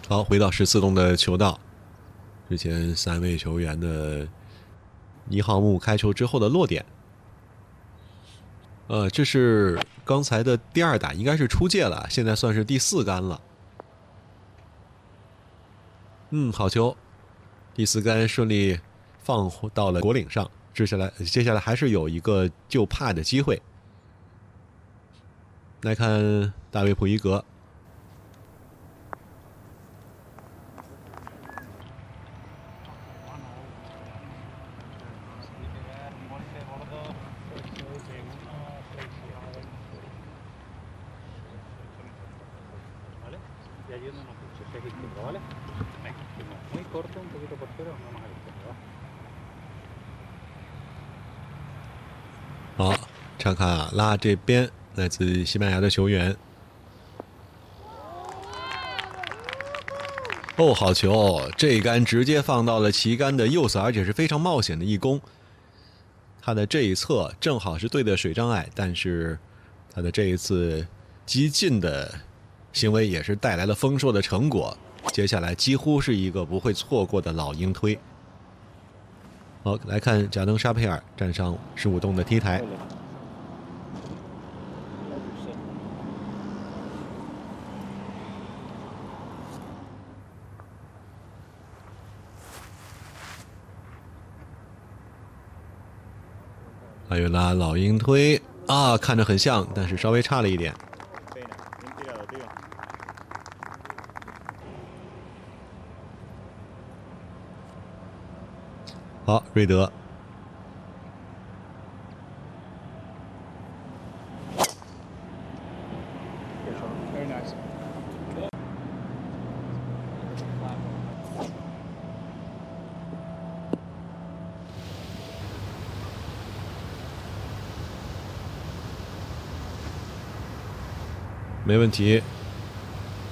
好，回到14洞的球道，之前3位球员的1号木开球之后的落点。这是刚才的第2打，应该是出界了，现在算是第4杆了。好球，第4杆顺利放到了果岭上。接下来还是有一个救帕的机会。来看大卫普伊格。好，查卡拉这边来自西班牙的球员。好球！这一杆直接放到了旗杆的右侧，而且是非常冒险的一攻。他的这一侧正好是对的水障碍，但是他的这一次激进的行为也是带来了丰硕的成果。接下来几乎是一个不会错过的老鹰推。好，来看贾登·沙佩尔站上15洞的 T 台。阿尤拉老鹰推看着很像，但是稍微差了一点。好，瑞德。没问题，